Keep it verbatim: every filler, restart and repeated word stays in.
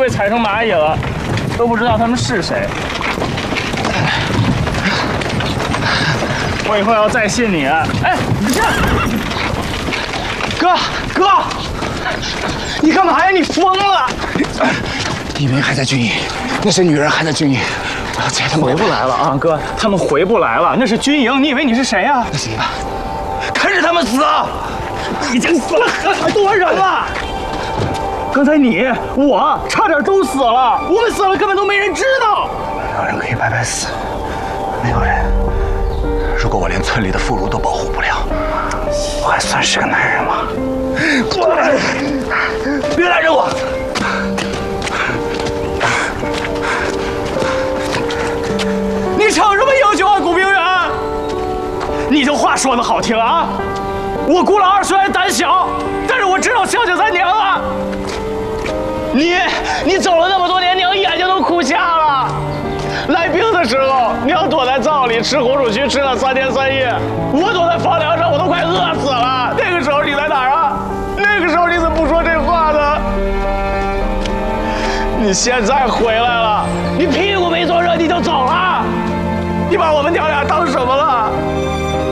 被踩成蚂蚁了，都不知道他们是谁。我以后要再信你，哎，你这，哥哥，你干嘛呀？你疯了！ 一鸣还在军营，那些女人还在军营，我要接他们回不来了啊，哥，他们回不来了，那是军营，你以为你是谁呀？ 那怎么办？看着他们死啊！ 已经死了很多人了。刚才你我差点都死了，我们死了根本都没人知道。 没有人可以白白死，没有人。如果我连村里的妇孺都保护不了，我还算是个男人吗？过来！别拦着我！ 你逞什么英雄啊，古平原？你这话说的好听啊！我顾老二虽然胆小，但是我知道孝敬咱娘啊。你你走了那么多年，娘眼睛都哭瞎了。来病的时候，娘躲在灶里吃红薯须，吃了三天三夜。我躲在房梁上，我都快饿死了。那个时候你在哪儿啊？那个时候你怎么不说这话呢？你现在回来了，你凭